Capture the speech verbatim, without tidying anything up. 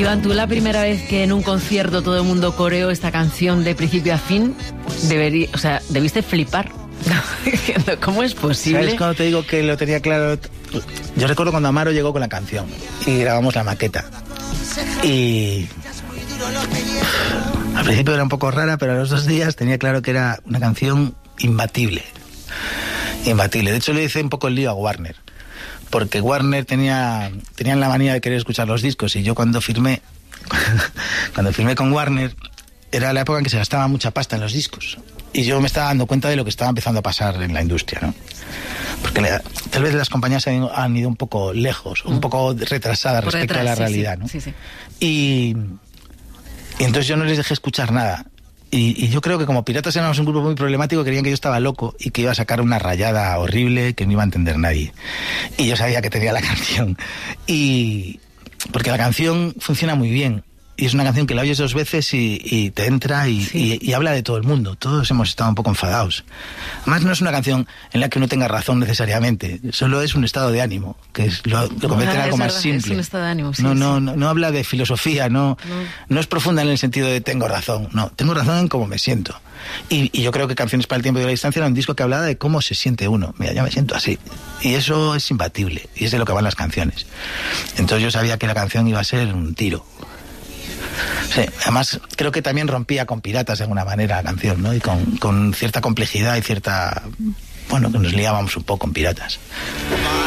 Iván, tú la primera vez que en un concierto todo el mundo coreó esta canción de principio a fin, deberí, o sea, debiste flipar. ¿Cómo es posible? ¿Sabes cuando te digo que lo tenía claro? Yo recuerdo cuando Amaro llegó con la canción y grabamos la maqueta. Y al principio era un poco rara, pero a los dos días tenía claro que era una canción imbatible. Imbatible. De hecho, le hice un poco el lío a Warner. Porque Warner tenía tenían la manía de querer escuchar los discos, y yo cuando firmé cuando firmé con Warner era la época en que se gastaba mucha pasta en los discos, y yo me estaba dando cuenta de lo que estaba empezando a pasar en la industria, ¿no? Porque la, tal vez las compañías han ido, han ido un poco lejos, un poco retrasadas Por respecto detrás, a la sí, realidad, sí, ¿no? Sí, sí. Y, y entonces yo no les dejé escuchar nada. Y, y yo creo que como Piratas éramos un grupo muy problemático, creían que yo estaba loco y que iba a sacar una rayada horrible que no iba a entender nadie. Y yo sabía que tenía la canción. Y porque la canción funciona muy bien. Y es una canción que la oyes dos veces y, y te entra y, sí. y, y habla de todo el mundo. Todos hemos estado un poco enfadados. Además, no es una canción en la que uno tenga razón necesariamente. Solo es un estado de ánimo, que es lo, lo convierte en algo más simple. Es un estado de ánimo, sí, no, no, sí. no, no habla de filosofía, no, no. no es profunda en el sentido de tengo razón. No, tengo razón en cómo me siento. Y, y yo creo que Canciones para el tiempo y la distancia era un disco que hablaba de cómo se siente uno. Mira, yo me siento así. Y eso es imbatible. Y es de lo que van las canciones. Entonces yo sabía que la canción iba a ser un tiro. Sí, además creo que también rompía con Piratas de alguna manera la canción, ¿no? Y con, con cierta complejidad y cierta... Bueno, que nos liábamos un poco con Piratas.